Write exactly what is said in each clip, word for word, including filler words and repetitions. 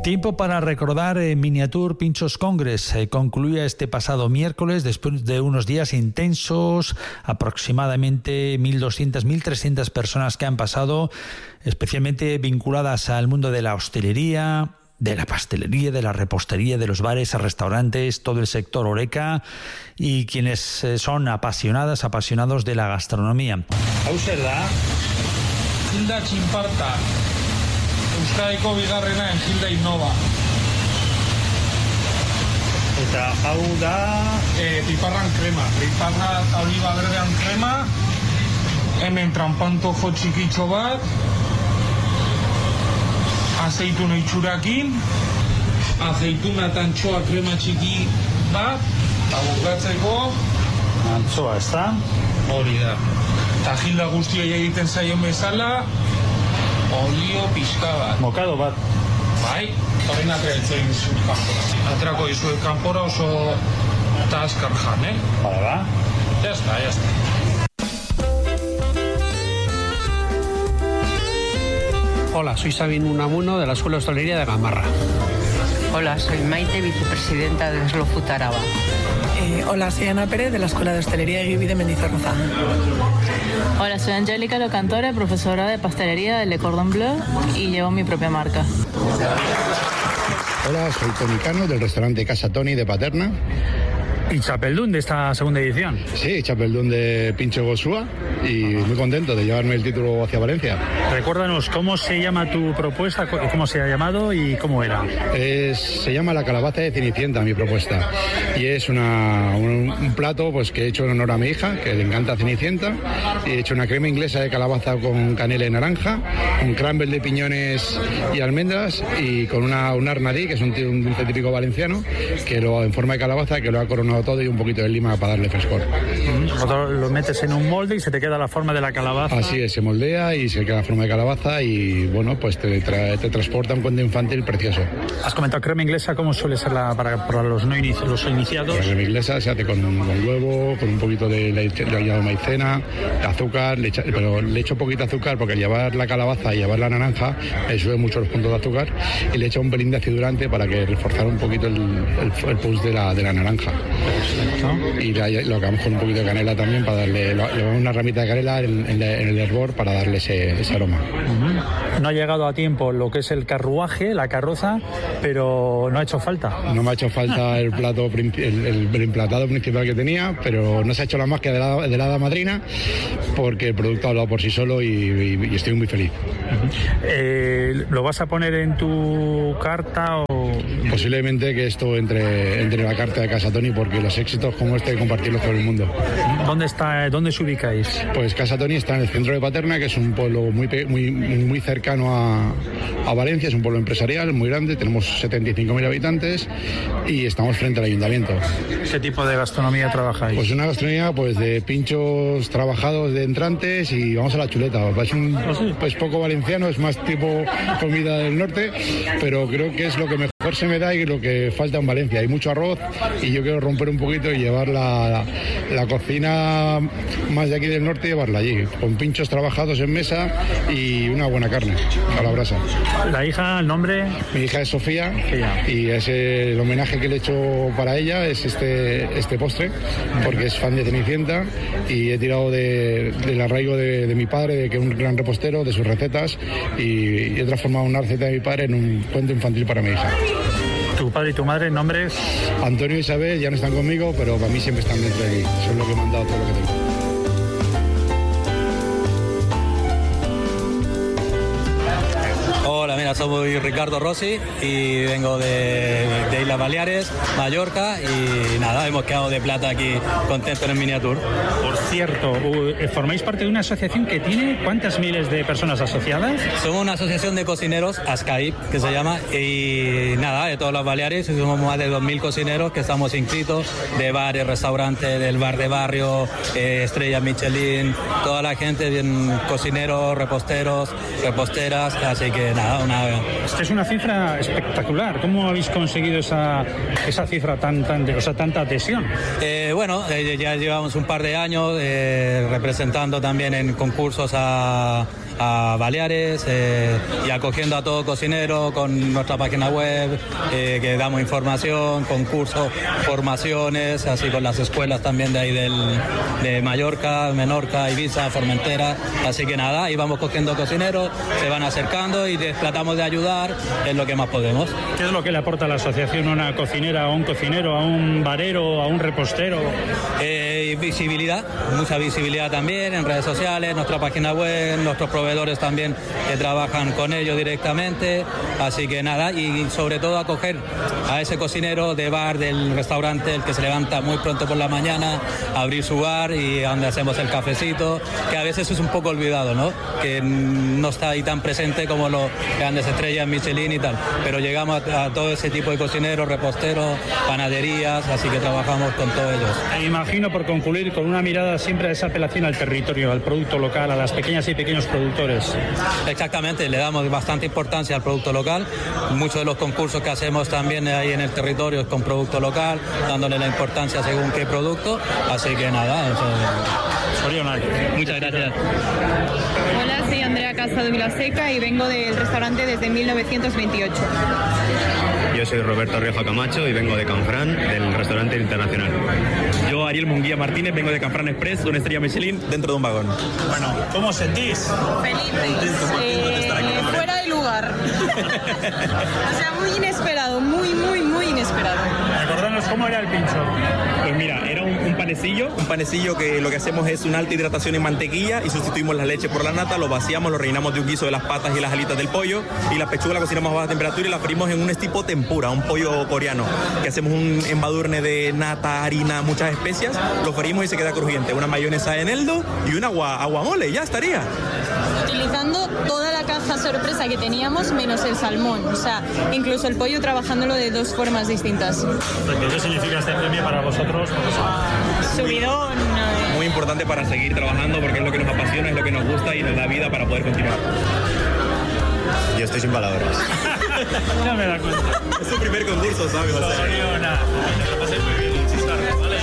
Tiempo para recordar eh, Miniatur Pinchos Congress. Eh, concluía este pasado miércoles después de unos días intensos, aproximadamente mil doscientas, mil trescientas personas que han pasado, especialmente vinculadas al mundo de la hostelería, de la pastelería, de la repostería, de los bares, restaurantes, todo el sector horeca y quienes eh, son apasionadas, apasionados de la gastronomía. Hauser da, Hilda Txinparta, Euskadiko bigarrena en Hilda Innova. Eta hau da eh, piparran krema, piparra eta oliba berdean krema, hemen trampantojo txikitxo bat, aceituna itxurakin, aceituna eta antxoa krema txiki bat, eta bukatzeko antxoa, ez da? Hori da. Eta Hilda guztia egiten zaion bezala, olio pixka bat. Mokado bat. Bai, horren atreatzen izut kanpora. Atrako izut kanpora oso eta azkar jan, eh? Bada, ba? Ya está, ya está. Hola, soy Sabin Unamuno de la Escuela de Hostelería de Gamarra. Hola, soy Maite, vicepresidenta de Slofood Araba. Eh, hola, soy Ana Pérez de la Escuela de Hostelería Eguibi de Mendizorroza. Hola, soy Angélica Locantore, profesora de pastelería de Le Cordon Bleu y llevo mi propia marca. Hola, soy Toni Cano del restaurante Casa Toni de Paterna. ¿Y Chapeldún de esta segunda edición? Sí, Chapeldún de Pincho Gosúa y muy contento de llevarme el título hacia Valencia. Recuérdanos, ¿cómo se llama tu propuesta? ¿Cómo se ha llamado y cómo era? Es, se llama la calabaza de Cenicienta, mi propuesta. Y es una, un, un plato pues, que he hecho en honor a mi hija, que le encanta Cenicienta. Y he hecho una crema inglesa de calabaza con canela y naranja, un crumble de piñones y almendras y con una, un arnadí, que es un, un dulce típico valenciano, que lo en forma de calabaza, que lo ha coronado todo y un poquito de lima para darle frescor. Lo, lo metes en un molde y se te queda la forma de la calabaza. Así es, se moldea y se queda la forma de calabaza y bueno, pues te, tra te transporta un cuento infantil precioso. Has comentado crema inglesa, ¿cómo suele ser la, para, para los no inici los iniciados? La crema inglesa se hace con un con huevo, con un poquito de leche de maicena, de azúcar, le echa, pero le echo poquito azúcar porque al llevar la calabaza y llevar la naranja le sube mucho los puntos de azúcar y le echo un pelín de acidulante para que reforzar un poquito el, el, el punch de la, de la naranja. ¿No? Y la, lo acabamos con un poquito de canela también para darle lo, lo, una ramita de canela en, en, en el hervor para darle ese, ese aroma. Uh-huh. No ha llegado a tiempo lo que es el carruaje, la carroza, pero no ha hecho falta. No me ha hecho falta el plato, el, el, el emplatado principal que tenía, pero no se ha hecho la magia de la, de la hada madrina porque el producto ha hablado por sí solo y, y, y estoy muy feliz. Uh-huh. eh, ¿Lo vas a poner en tu carta o...? Posiblemente que esto entre, entre la carta de Casa Toni porque los éxitos como este hay que compartirlos con el mundo. ¿Dónde está, dónde os ubicáis? Pues Casa Toni está en el centro de Paterna, que es un pueblo muy, muy, muy cercano a, a Valencia, es un pueblo empresarial muy grande, tenemos setenta y cinco mil habitantes y estamos frente al ayuntamiento. ¿Qué tipo de gastronomía trabajáis? Pues una gastronomía pues de pinchos trabajados de entrantes y vamos a la chuleta. Es un pues poco valenciano, es más tipo comida del norte, pero creo que es lo que mejor se me da y lo que falta en Valencia. Hay mucho arroz y yo quiero romper un poquito y llevar la, la, la cocina más de aquí del norte y llevarla allí, con pinchos trabajados en mesa y una buena carne a la brasa. ¿La hija, el nombre? Mi hija es Sofía, Sofía. Y es el homenaje que le he hecho para ella es este, este postre, porque es fan de Cenicienta y he tirado de, del arraigo de, de mi padre, de que es un gran repostero, de sus recetas y, y he transformado una receta de mi padre en un cuento infantil para mi hija. ¿Tu padre y tu madre, nombres? Antonio y Isabel ya no están conmigo, pero para mí siempre están dentro de aquí. Son lo que me han dado todo lo que tengo. Hola, mira, soy Ricardo Rossi y vengo de, de Islas Baleares, Mallorca y nada, hemos quedado de plata aquí contentos en Miniatur. Por cierto, formáis parte de una asociación que tiene ¿cuántas miles de personas asociadas? Somos una asociación de cocineros, ASCAIP, que se llama, y nada, de todas las Baleares, somos más de dos mil cocineros que estamos inscritos, de bares, restaurantes, del bar de barrio, eh, estrellas Michelin, toda la gente, bien, cocineros, reposteros, reposteras, así que nada, una... Esta es una cifra espectacular. ¿Cómo habéis conseguido esa, esa cifra tan, tan de, o sea, tanta adhesión? Eh, bueno, eh, ya llevamos un par de años eh, representando también en concursos a a Baleares eh, y acogiendo a todo cocinero con nuestra página web, eh, que damos información, concursos, formaciones, así con las escuelas también de ahí del, de Mallorca, Menorca, Ibiza, Formentera. Así que nada, ahí vamos cogiendo cocineros, se van acercando y tratamos de ayudar en lo que más podemos. ¿Qué es lo que le aporta a la asociación a una cocinera, a un cocinero, a un barero, a un repostero? Eh, visibilidad, mucha visibilidad también en redes sociales, nuestra página web, nuestros proveedores también que trabajan con ellos directamente. Así que nada, y sobre todo acoger a ese cocinero de bar, del restaurante, el que se levanta muy pronto por la mañana a abrir su bar y donde hacemos el cafecito, que a veces es un poco olvidado, ¿no? Que no está ahí tan presente como los grandes estrellas Michelin y tal, pero llegamos a, a todo ese tipo de cocineros, reposteros, panaderías, así que trabajamos con todos ellos. Me imagino, por concluir, con una mirada siempre a esa apelación al territorio, al producto local, a las pequeñas y pequeños productores. Exactamente, le damos bastante importancia al producto local. Muchos de los concursos que hacemos también ahí en el territorio es con producto local, dándole la importancia según qué producto, así que nada, eso... Muchas gracias. Hola, soy Andrea Casa de Vilaseca y vengo del restaurante desde mil novecientos veintiocho. Yo soy Roberto Rioja Camacho y vengo de Canfrán, del restaurante internacional. Yo, Ariel Munguía Martínez, vengo de Canfrán Express, una estrella Michelin dentro de un vagón. Bueno, ¿cómo os sentís? Felices. Eh, fuera de lugar. O sea, muy inesperado, muy, muy, muy inesperado. Recordanos cómo era el pincho. Pues mira, era un, un panecillo, un panecillo que lo que hacemos es una alta hidratación en mantequilla y sustituimos la leche por la nata, lo vaciamos, lo rellenamos de un guiso de las patas y las alitas del pollo y la pechuga la cocinamos a baja temperatura y la freímos en un tipo tempura, un pollo coreano, que hacemos un embadurne de nata, harina, muchas especias, lo freímos y se queda crujiente, una mayonesa de eneldo y un agua, aguamole, ya estaría. Utilizando toda la caja sorpresa que teníamos menos el salmón, o sea, incluso el pollo trabajándolo de dos formas distintas. ¿Qué significa este premio para vosotros? Subidón. Muy importante para seguir trabajando porque es lo que nos apasiona, es lo que nos gusta y nos da vida para poder continuar. Yo estoy sin palabras. No me da cuenta. Es su primer concurso, ¿sabes? O sea, lo pasé muy bien, ¿vale?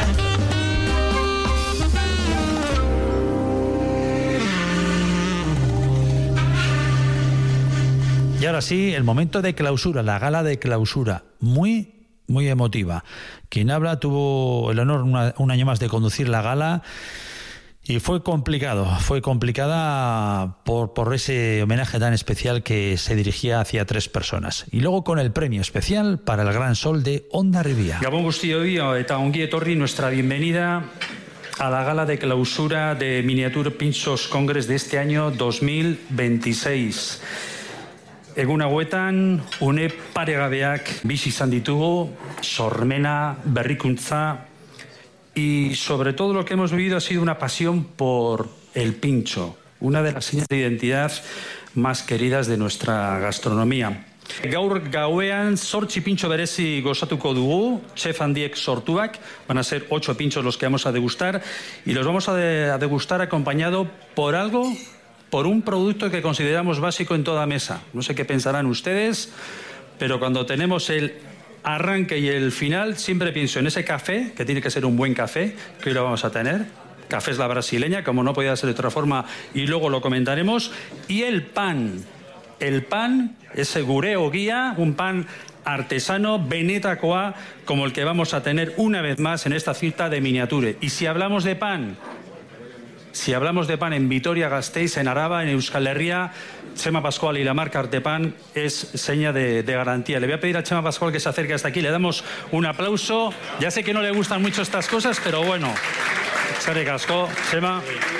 Y ahora sí, el momento de clausura, la gala de clausura, muy, muy emotiva. Quien habla tuvo el honor una, un año más de conducir la gala y fue complicado, fue complicada por, por ese homenaje tan especial que se dirigía hacia tres personas. Y luego con el premio especial para el Gran Sol de Hondarribia. Gabon guztioi eta ongi etorri, nuestra bienvenida a la gala de clausura de Miniature Pinchos Congress de este año dos mil veintiséis. Egun hauetan, une paregabeak bizi izan ditugu, sormena, berrikuntza, y sobre todo lo que hemos vivido ha sido una pasión por el pincho, una de las señas de identidad más queridas de nuestra gastronomía. Gaur gauean zortzi pintxo berezi gozatuko dugu, chef handiek sortuak, van a ser ocho pinchos los que vamos a degustar, y los vamos a, de, a degustar acompañado por algo, por un producto que consideramos básico en toda mesa. No sé qué pensarán ustedes, pero cuando tenemos el arranque y el final, siempre pienso en ese café, que tiene que ser un buen café, que hoy lo vamos a tener. Café es la brasileña, como no podía ser de otra forma, y luego lo comentaremos. Y el pan, el pan, ese gureo guía, un pan artesano, benetakoa, como el que vamos a tener una vez más en esta cita de Miniature. Y si hablamos de pan, si hablamos de pan en Vitoria-Gasteiz, en Araba, en Euskal Herria, Chema Pascual y la marca Artepan es seña de, de garantía. Le voy a pedir a Chema Pascual que se acerque hasta aquí. Le damos un aplauso. Ya sé que no le gustan mucho estas cosas, pero bueno. Eskerrik asko, Chema.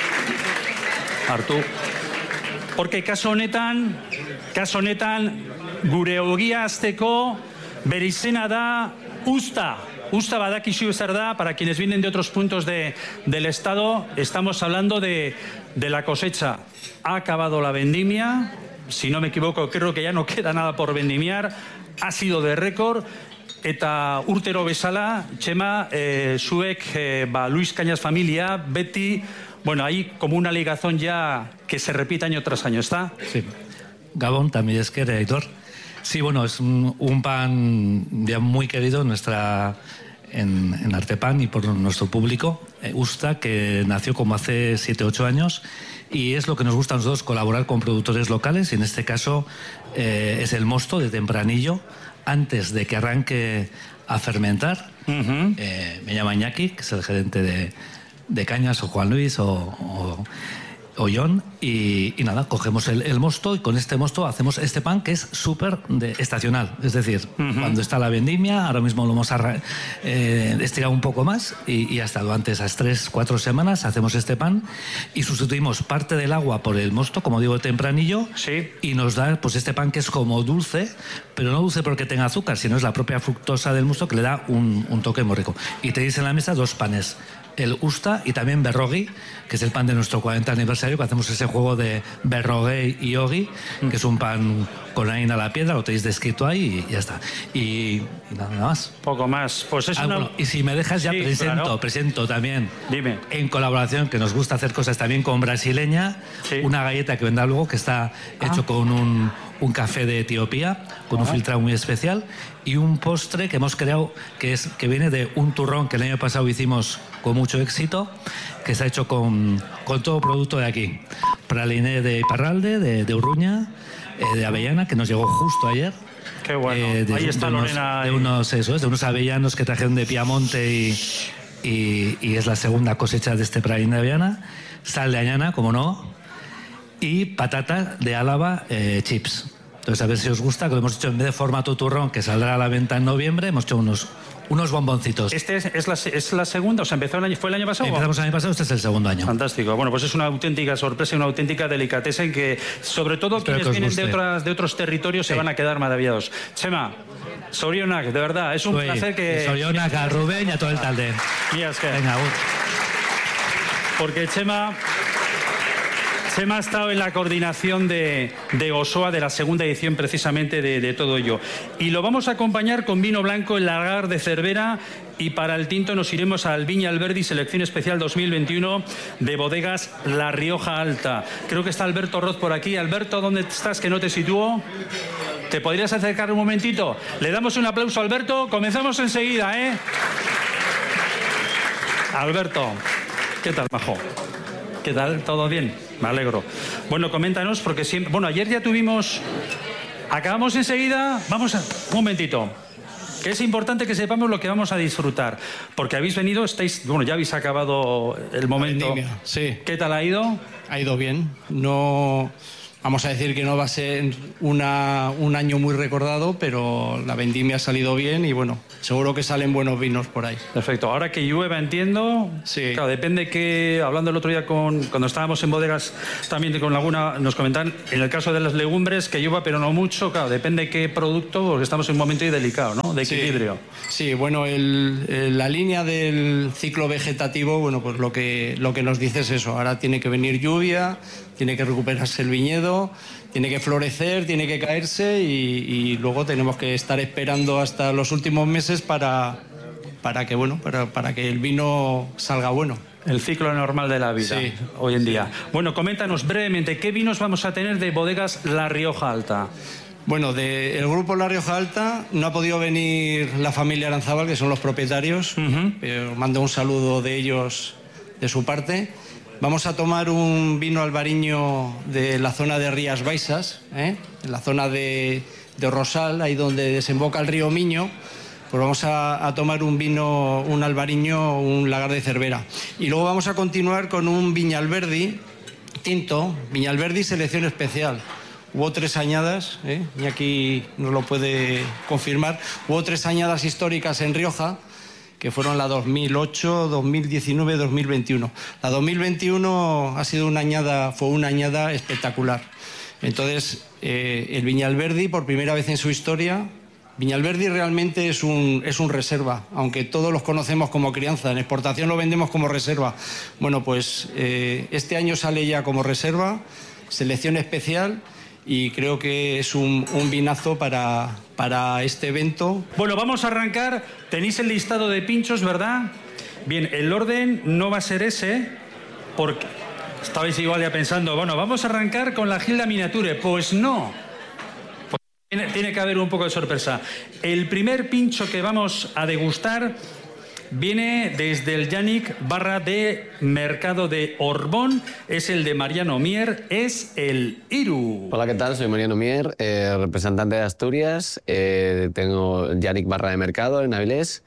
Hartu. Porque kaso honetan, kaso honetan, gure ogia azteko bere izena da usta. Usta badakizu zer da, para quienes vienen de otros puntos de, del estado, estamos hablando de, de la cosecha. Ha acabado la vendimia, si no me equivoco, creo que ya no queda nada por vendimiar, ha sido de récord, eta urtero bezala, Chema, eh, zuek, eh, ba, Luis Cañas familia, beti, bueno, hay como una ligazón ya que se repite año tras año, ¿está? Sí. Gabón, también es que, Aitor. Sí, bueno, es un, un pan ya muy querido en nuestra, en, en Artepan y por nuestro público. Eh, Usta, que nació como hace siete u ocho años, y es lo que nos gusta a nosotros, colaborar con productores locales, y en este caso eh, es el mosto de tempranillo, antes de que arranque a fermentar. Uh-huh. eh, me llama Iñaki, que es el gerente de, de Cañas, o Juan Luis, o... o o John, y, y nada, cogemos el, el mosto, y con este mosto hacemos este pan que es súper estacional. Es decir, uh-huh. cuando está la vendimia, ahora mismo lo hemos arra- eh, estirado un poco más, y, y hasta durante esas tres, cuatro semanas hacemos este pan y sustituimos parte del agua por el mosto, como digo, tempranillo, sí. y nos da pues este pan que es como dulce, pero no dulce porque tenga azúcar, sino es la propia fructosa del mosto que le da un, un toque muy rico. Y tenéis en la mesa dos panes, el Usta y también Berrogi, que es el pan de nuestro cuarenta aniversario, que hacemos ese juego de Berroguey y Ogi, mm. que es un pan con harina a la piedra, lo tenéis descrito ahí y ya está. Y, y nada más. Poco más. Pues es ah, una... bueno, y si me dejas ya sí, presento, claro. presento también. Dime. En colaboración, que nos gusta hacer cosas también con Brasileña, sí. una galleta que vendrá luego, que está ah. hecho con un, un café de Etiopía, con ah. un filtrado muy especial, y un postre que hemos creado, que es que viene de un turrón que el año pasado hicimos con mucho éxito, que está hecho con, con todo producto de aquí. Praliné de Iparralde, de, de Urruña, eh, de avellana, que nos llegó justo ayer. Qué bueno. Eh, de, Ahí está de unos, Lorena. De unos, eso es, de unos avellanos que trajeron de Piamonte, y, y, y es la segunda cosecha de este praliné de avellana. Sal de añana, como no, y patata de Álava, eh, chips. Entonces, a ver si os gusta, que lo hemos hecho en vez de formato turrón, que saldrá a la venta en noviembre, hemos hecho unos, unos bomboncitos. ¿Este es, es, la, es la segunda? ¿O sea, empezó el año, fue el año pasado? Empezamos el año pasado, este es el segundo año. Fantástico. Bueno, pues es una auténtica sorpresa y una auténtica delicatessen que, sobre todo, espero quienes que vienen guste. de, otras, de otros territorios sí. se van a quedar maravillados. Chema, Sorionak, de verdad, es un Soy, placer que... Sorionak, a Rubén y a todo el talde. Mira, es que... Venga, uh. Porque Chema... Chema ha estado en la coordinación de, de Gozoa, de la segunda edición precisamente de, de todo ello. Y lo vamos a acompañar con vino blanco, el Lagar de Cervera, y para el tinto nos iremos al Viña Alberdi, selección especial dos mil veintiuno de bodegas La Rioja Alta. Creo que está Alberto Roz por aquí. Alberto, ¿dónde estás? Que no te sitúo. ¿Te podrías acercar un momentito? Le damos un aplauso a Alberto. Comenzamos enseguida, ¿eh? Alberto, ¿qué tal, majo? ¿Qué tal? ¿Todo bien? Me alegro. Bueno, coméntanos, porque siempre... Bueno, ayer ya tuvimos... Acabamos enseguida... Vamos a... Un momentito. Que es importante que sepamos lo que vamos a disfrutar. Porque habéis venido, estáis... Bueno, ya habéis acabado el momento. Vendimia, sí. ¿Qué tal ha ido? Ha ido bien. No... Vamos a decir que no va a ser una, un año muy recordado, pero la vendimia ha salido bien y bueno, seguro que salen buenos vinos por ahí. Perfecto. Ahora que llueva, entiendo. Sí. Claro, depende que, hablando el otro día con, cuando estábamos en bodegas también con Laguna, nos comentan, en el caso de las legumbres, que llueva, pero no mucho. Claro, depende qué producto, porque estamos en un momento delicado, ¿no? De equilibrio. Sí, sí, bueno, el, el, la línea del ciclo vegetativo, bueno, pues lo que, lo que nos dice es eso. Ahora tiene que venir lluvia, tiene que recuperarse el viñedo, tiene que florecer, tiene que caerse y, y luego tenemos que estar esperando hasta los últimos meses para, para, que, bueno, para, para que el vino salga bueno. El ciclo normal de la vida, sí, hoy en sí. día. Bueno, coméntanos brevemente, ¿qué vinos vamos a tener de bodegas La Rioja Alta? Bueno, del grupo La Rioja Alta no ha podido venir la familia Aranzábal, que son los propietarios, uh-huh. pero mando un saludo de ellos, de su parte. Vamos a tomar un vino albariño de la zona de Rías Baixas, ¿eh? en la zona de, de Rosal, ahí donde desemboca el río Miño. Pues vamos a, a tomar un vino, un albariño, un Lagar de Cervera. Y luego vamos a continuar con un Viñalberdi tinto, Viñalberdi selección especial. Hubo tres añadas, ¿eh? y aquí nos lo puede confirmar, hubo tres añadas históricas en Rioja, que fueron la dos mil ocho, dos mil diecinueve, dos mil veintiuno. La dos mil veintiuno ha sido una añada, fue una añada espectacular. Entonces, eh, el Viñalberdi, por primera vez en su historia, Viñalberdi realmente es un, es un reserva, aunque todos los conocemos como crianza. En exportación lo vendemos como reserva. Bueno, pues eh, este año sale ya como reserva, selección especial, y creo que es un, un vinazo para, para este evento. Bueno, vamos a arrancar. Tenéis el listado de pinchos, ¿verdad? Bien, el orden no va a ser ese, porque estabais igual ya pensando, bueno, vamos a arrancar con la Gilda Miniature. Pues no. Pues tiene, tiene que haber un poco de sorpresa. El primer pincho que vamos a degustar viene desde el Yannick Barra de Mercado de Orbón, es el de Mariano Mier, es el Iru. Hola, ¿qué tal? Soy Mariano Mier, eh, representante de Asturias, eh, tengo Yannick Barra de Mercado en Avilés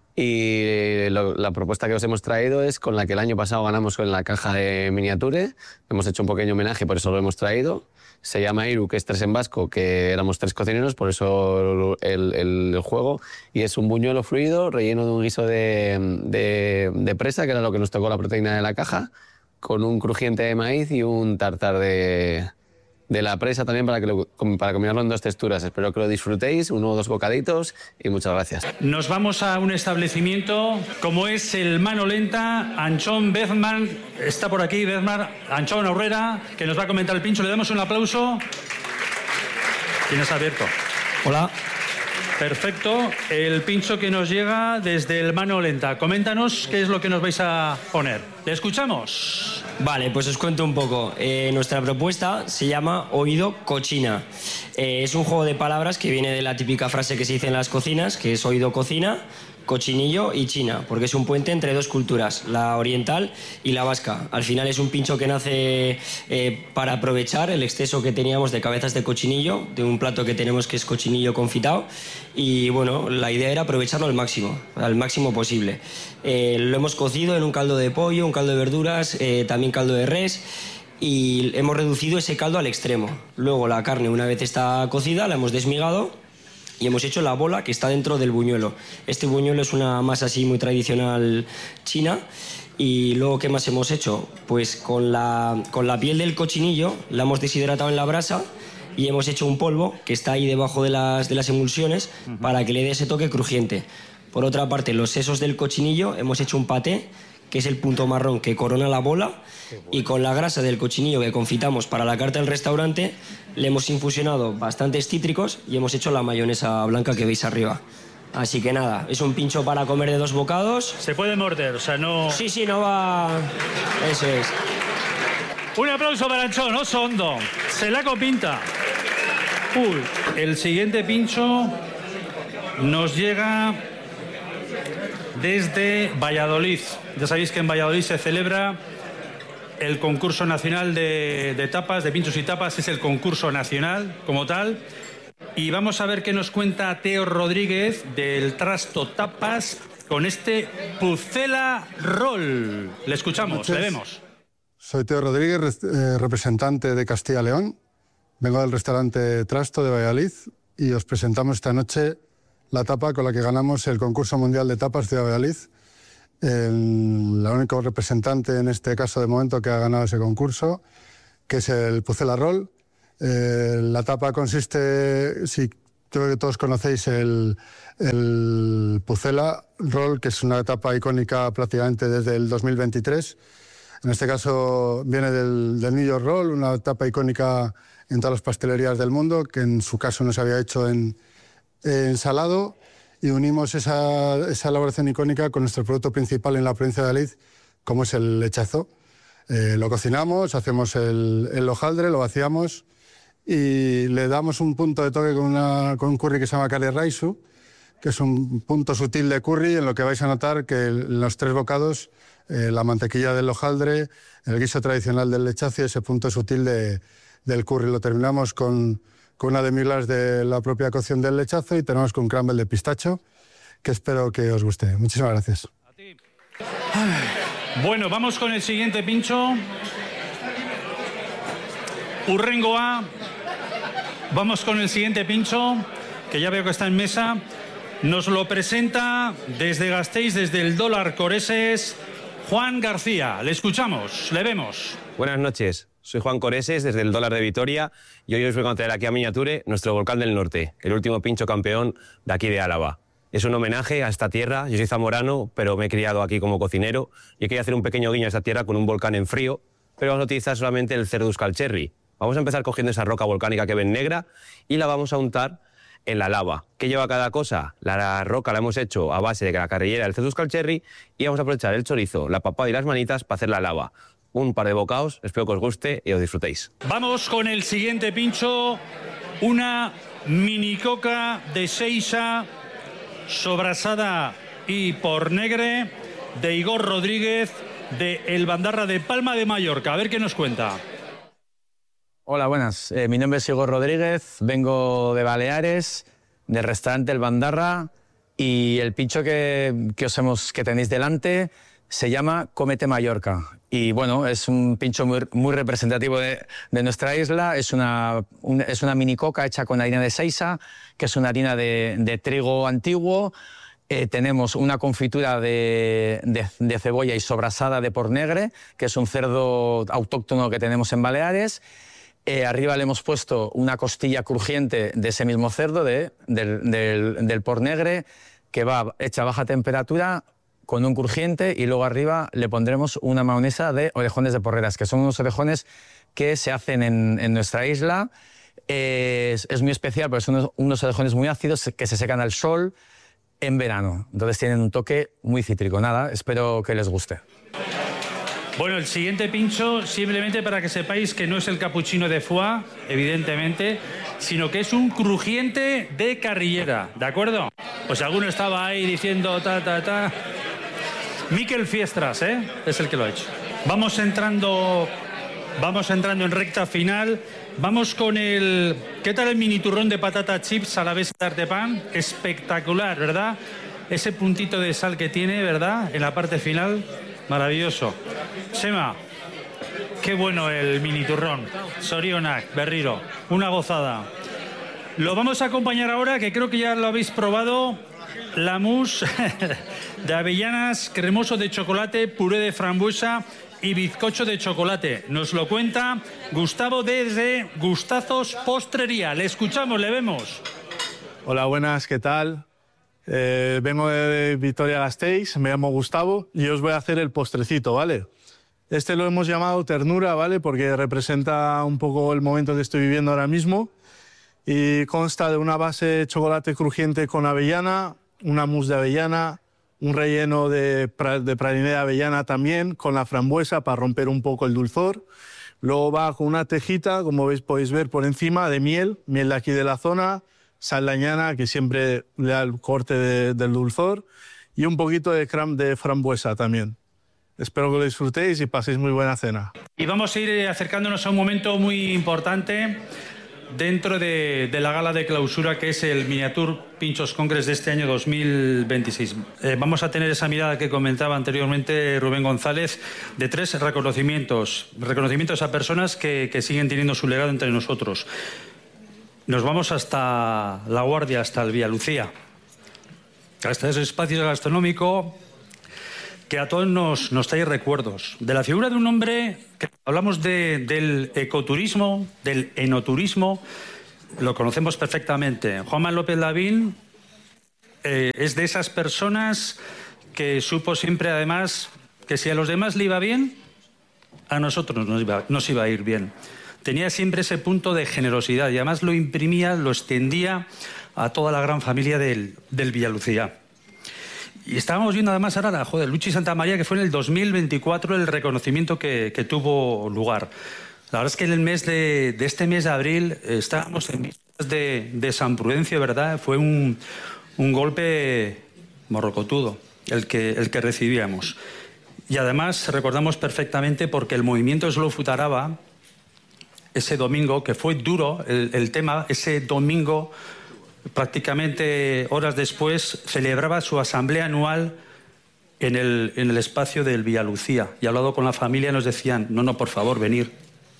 y lo, la propuesta que os hemos traído es con la que el año pasado ganamos con la caja de Miniature, hemos hecho un pequeño homenaje, por eso lo hemos traído. Se llama Iru, que es tres en vasco, que éramos tres cocineros, por eso el, el, el juego. Y es un buñuelo fluido relleno de un guiso de, de, de presa, que era lo que nos tocó la proteína de la caja, con un crujiente de maíz y un tartar de, de la presa también para, que lo, para combinarlo en dos texturas. Espero que lo disfrutéis, uno o dos bocaditos y muchas gracias. Nos vamos a un establecimiento como es el Mano Lenta. Anchón Bezman está por aquí. Bezman, Anchón Aurrera, que nos va a comentar el pincho. Le damos un aplauso. ¿Quién está abierto? Hola. Perfecto. El pincho que nos llega desde el Mano Lenta. Coméntanos qué es lo que nos vais a poner. ¿Le escuchamos? Vale, pues os cuento un poco. Eh, nuestra propuesta se llama Oído Cochina. Eh, es un juego de palabras que viene de la típica frase que se dice en las cocinas, que es oído cocina, cochinillo y china, porque es un puente entre dos culturas, la oriental y la vasca. Al final es un pincho que nace eh, para aprovechar el exceso que teníamos de cabezas de cochinillo, de un plato que tenemos que es cochinillo confitado, y bueno, la idea era aprovecharlo al máximo, al máximo posible. Eh, lo hemos cocido en un caldo de pollo, un caldo de verduras, eh, también caldo de res, y hemos reducido ese caldo al extremo. Luego la carne, una vez está cocida, la hemos desmigado y hemos hecho la bola que está dentro del buñuelo. Este buñuelo es una masa así muy tradicional china. Y luego, ¿qué más hemos hecho? Pues con la, con la piel del cochinillo la hemos deshidratado en la brasa y hemos hecho un polvo que está ahí debajo de las, de las emulsiones uh-huh. para que le dé ese toque crujiente. Por otra parte, los sesos del cochinillo hemos hecho un paté, que es el punto marrón que corona la bola, y con la grasa del cochinillo que confitamos para la carta del restaurante le hemos infusionado bastantes cítricos y hemos hecho la mayonesa blanca que veis arriba. Así que nada, es un pincho para comer de dos bocados. Se puede morder, o sea, no... Sí, sí, no va... Eso es. Un aplauso para Anchón, oso hondo. Se la copinta. Uy, el siguiente pincho nos llega desde Valladolid. Ya sabéis que en Valladolid se celebra el concurso nacional de, de tapas, de pinchos y tapas. Es el concurso nacional como tal. Y vamos a ver qué nos cuenta Teo Rodríguez del Trasto Tapas con este Pucela Roll. Le escuchamos, le vemos. Soy Teo Rodríguez, eh, representante de Castilla y León. Vengo del restaurante Trasto de Valladolid y os presentamos esta noche la tapa con la que ganamos el concurso mundial de tapas de Valladolid. El, la único representante en este caso de momento que ha ganado ese concurso, que es el Pucela Roll. Eh, la tapa consiste, si creo que todos conocéis el, el Pucela Roll, que es una tapa icónica prácticamente desde el dos mil veintitrés. En este caso viene del, del New York Roll, una tapa icónica en todas las pastelerías del mundo, que en su caso no se había hecho en, en salado, y unimos esa, esa elaboración icónica con nuestro producto principal en la provincia de Valladolid, como es el lechazo. Eh, lo cocinamos, hacemos el, el hojaldre, lo vaciamos y le damos un punto de toque con, una, con un curry que se llama curry raisu, que es un punto sutil de curry en lo que vais a notar que en los tres bocados eh, la mantequilla del hojaldre, el guiso tradicional del lechazo y ese punto sutil de, del curry. Lo terminamos con, con una demi-glace de la propia cocción del lechazo y tenemos con un crumble de pistacho, que espero que os guste. Muchísimas gracias. A ti. Bueno, vamos con el siguiente pincho. Urrengoa. Vamos con el siguiente pincho, que ya veo que está en mesa. Nos lo presenta desde Gasteiz, desde el Dólar Coreses, Juan García. Le escuchamos, le vemos. Buenas noches, soy Juan Coreses desde el Dólar de Vitoria y hoy os voy a contar aquí a Miniature nuestro volcán del norte, el último pincho campeón de aquí de Álava. Es un homenaje a esta tierra. Yo soy zamorano, pero me he criado aquí como cocinero y quería hacer un pequeño guiño a esta tierra con un volcán en frío, pero vamos a utilizar solamente el Cerdus Calcherri. Vamos a empezar cogiendo esa roca volcánica que ven negra y la vamos a untar en la lava. ¿Qué lleva cada cosa? La roca la hemos hecho a base de la carrillera del Cerdus Calcherri y vamos a aprovechar el chorizo, la papada y las manitas para hacer la lava. Un par de bocados, espero que os guste y os disfrutéis. Vamos con el siguiente pincho, una mini coca de Seixa sobrasada y Pornegre de Igor Rodríguez de El Bandarra de Palma de Mallorca. A ver qué nos cuenta. Hola, buenas. Eh, mi nombre es Igor Rodríguez, vengo de Baleares, del restaurante El Bandarra, y el pincho que, que, os hemos, que tenéis delante se llama Cómete Mallorca. Y bueno, es un pincho muy, muy representativo de, de nuestra isla. Es una, un, es una mini coca hecha con harina de seixa, que es una harina de, de trigo antiguo. Eh, tenemos una confitura de, de, de cebolla y sobrasada de pornegre, que es un cerdo autóctono que tenemos en Baleares. Eh, arriba le hemos puesto una costilla crujiente de ese mismo cerdo, de, del, del, del pornegre, que va hecha a baja temperatura con un crujiente, y luego arriba le pondremos una mayonesa de orejones de porreras, que son unos orejones que se hacen en, en nuestra isla. Eh, es, es muy especial porque son unos, unos orejones muy ácidos que se secan al sol en verano. Entonces tienen un toque muy cítrico. Nada, espero que les guste. Bueno, el siguiente pincho, simplemente para que sepáis que no es el capuchino de foie, evidentemente, sino que es un crujiente de carrillera, ¿de acuerdo? Pues alguno estaba ahí diciendo ta, ta, ta. Miquel Fiestras, ¿eh? Es el que lo ha hecho. Vamos entrando, vamos entrando en recta final. Vamos con el... ¿Qué tal el mini turrón de patata chips a la vez de artepan? Espectacular, ¿verdad? Ese puntito de sal que tiene, ¿verdad? En la parte final, maravilloso. Sema, qué bueno el mini turrón. Sorionak, Berriro, una gozada. Lo vamos a acompañar ahora, que creo que ya lo habéis probado, la mousse de avellanas, cremoso de chocolate, puré de frambuesa y bizcocho de chocolate. Nos lo cuenta Gustavo desde Gustazos Postrería. Le escuchamos, le vemos. Hola, buenas, ¿qué tal? Eh, vengo de Vitoria-Gasteiz, me llamo Gustavo y os voy a hacer el postrecito, ¿vale? Este lo hemos llamado ternura, ¿vale? Porque representa un poco el momento que estoy viviendo ahora mismo, y consta de una base de chocolate crujiente con avellana, una mousse de avellana, un relleno de, pra de praliné de avellana también, con la frambuesa para romper un poco el dulzor. Luego va con una tejita, como veis, podéis ver por encima, de miel, miel de aquí de la zona, sal de añana, que siempre le da el corte de, del dulzor, y un poquito de crème de frambuesa también. Espero que lo disfrutéis y paséis muy buena cena. Y vamos a ir acercándonos a un momento muy importante dentro de, de la gala de clausura, que es el Miniature Pinchos Congress de este año dos mil veintiséis. Eh, vamos a tener esa mirada que comentaba anteriormente Rubén González, de tres reconocimientos. Reconocimientos a personas que, que siguen teniendo su legado entre nosotros. Nos vamos hasta La Guardia, hasta el Villalucía, hasta ese espacio gastronómico que a todos nos, nos trae recuerdos de la figura de un hombre que hablamos de, del ecoturismo, del enoturismo, lo conocemos perfectamente. Juanma López Lavín eh, es de esas personas que supo siempre, además, que si a los demás le iba bien, a nosotros nos iba, nos iba a ir bien. Tenía siempre ese punto de generosidad y además lo imprimía, lo extendía a toda la gran familia del, del Villalucía. Y estábamos viendo además ahora, joder, Luchi Santamaría, que fue en el dos mil veinticuatro el reconocimiento que, que tuvo lugar. La verdad es que en el mes de, de este mes de abril eh, estábamos en vistas de, de San Prudencio, ¿verdad? Fue un, un golpe morrocotudo el que, el que recibíamos. Y además recordamos perfectamente porque el movimiento Slow Food Araba, ese domingo, que fue duro el, el tema, ese domingo, prácticamente horas después, celebraba su asamblea anual en el, en el espacio del Villalucía. Y hablado con la familia nos decían, no, no, por favor, venir.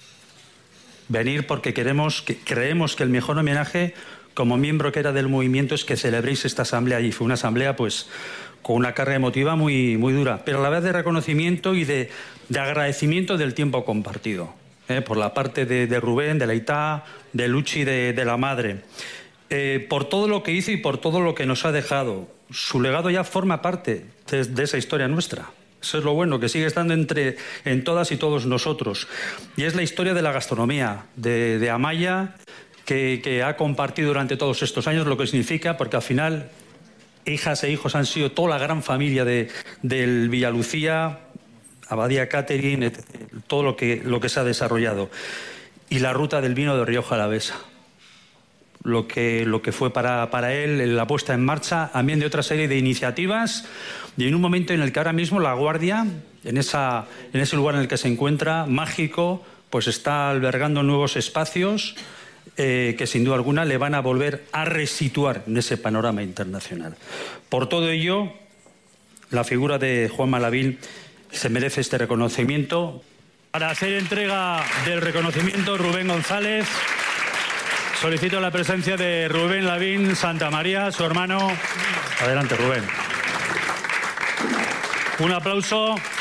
Venir porque queremos, que, creemos que el mejor homenaje, como miembro que era del movimiento, es que celebréis esta asamblea. Y fue una asamblea, pues, con una carga emotiva muy, muy dura, pero a la vez de reconocimiento y de, de agradecimiento del tiempo compartido. ¿eh? Por la parte de, de Rubén, de la Itá, de Luchi, de, de la madre. Eh, por todo lo que hizo y por todo lo que nos ha dejado. Su legado ya forma parte de, de esa historia nuestra. Eso es lo bueno, que sigue estando entre, en todas y todos nosotros. Y es la historia de la gastronomía, de, de Amaya, que, que ha compartido durante todos estos años lo que significa, porque al final hijas e hijos han sido toda la gran familia de, del Villalucía, Abadía Catering, etcétera, todo lo que, lo que se ha desarrollado. Y la ruta del vino de Rioja Alavesa. lo que, lo que fue para, para él la puesta en marcha también de otra serie de iniciativas, y en un momento en el que ahora mismo La Guardia, en, esa, en ese lugar en el que se encuentra, mágico, pues está albergando nuevos espacios eh, que sin duda alguna le van a volver a resituar en ese panorama internacional. Por todo ello, la figura de Juanma Lavín se merece este reconocimiento. Para hacer entrega del reconocimiento, Rubén González, solicito la presencia de Rubén Lavín Santamaría, su hermano. Adelante, Rubén. Un aplauso.